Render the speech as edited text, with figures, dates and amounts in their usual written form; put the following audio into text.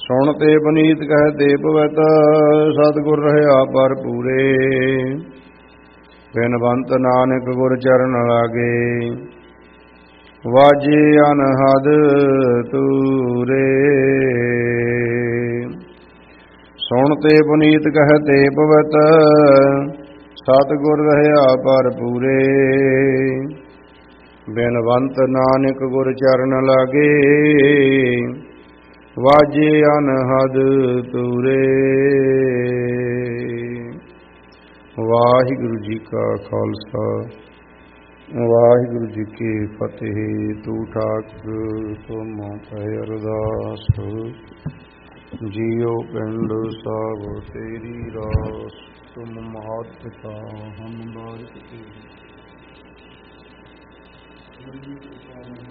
ਸੁਣ ਤੇ ਪਨੀਤ ਕਹਿ ਤੇ ਪਵਿੱਤ, ਸਤਿਗੁਰ ਰਹਿਆ ਪਰ ਪੂਰੇ। ਬਿਨਵੰਤ ਨਾਨਕ ਗੁਰ ਚਰਨ ਲਾਗੇ, ਵਾਜੇ ਅਨਹਦ ਤੂਰੇ। ਸੁਣ ਤੇ ਪੁਨੀਤ ਕਹਿ ਤੇ ਪਵਿੱਤ, ਸਤਿਗੁਰ ਰਹਿਆ ਪਰ ਪੂਰੇ। ਬਿਨਵੰਤ ਨਾਨਕ ਗੁਰ ਚਰਨ ਲਾਗੇ, ਵਾਜੇ ਅਨਹਦ ਤੂਰੇ। ਵਾਹਿਗੁਰੂ ਜੀ ਕਾ ਖਾਲਸਾ, ਵਾਹਿਗੁਰੂ ਜੀ ਕੀ ਫਤਿਹ। ਤੂੰ ਠਾਕੁਰ ਤੁਮ ਪੈ ਅਰਦਾਸ, ਜੀਉ ਪਿੰਡ ਸਭ ਤੇਰੀ ਰਾਸ। ਤੁਮ ਮਹਤ ਪਿਤਾ ਹਮ ਬਾਰਿਕ